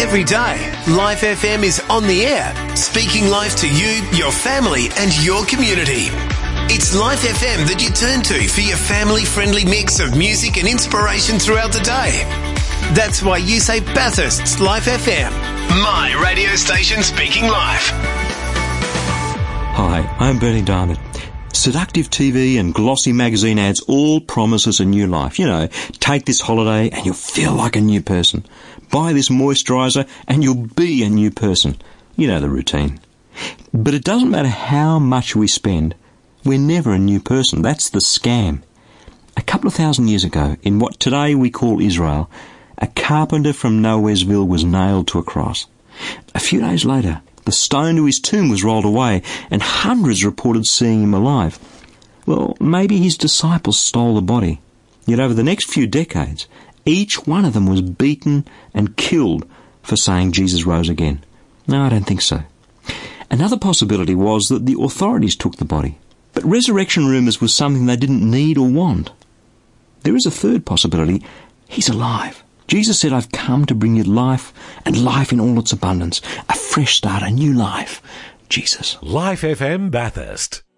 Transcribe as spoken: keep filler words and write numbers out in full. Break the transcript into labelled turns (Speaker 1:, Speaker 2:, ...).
Speaker 1: Every day, Life F M is on the air, speaking life to you, your family and your community. It's Life F M that you turn to for your family-friendly mix of music and inspiration throughout the day. That's why you say Bathurst's Life F M, my radio station speaking life.
Speaker 2: Hi, I'm Bernie Diamond. Seductive T V and glossy magazine ads all promise us a new life. You know, take this holiday and you'll feel like a new person. Buy this moisturiser and you'll be a new person. You know the routine. But it doesn't matter how much we spend, we're never a new person. That's the scam. A couple of thousand years ago, in what today we call Israel, a carpenter from Nowheresville was nailed to a cross. A few days later, the stone to his tomb was rolled away, and hundreds reported seeing him alive. Well, maybe his disciples stole the body. Yet over the next few decades, each one of them was beaten and killed for saying Jesus rose again. No, I don't think so. Another possibility was that the authorities took the body, but resurrection rumours was something they didn't need or want. There is a third possibility. He's alive. Jesus said, I've come to bring you life, and life in all its abundance. A fresh start, a new life. Jesus.
Speaker 3: Life F M Bathurst.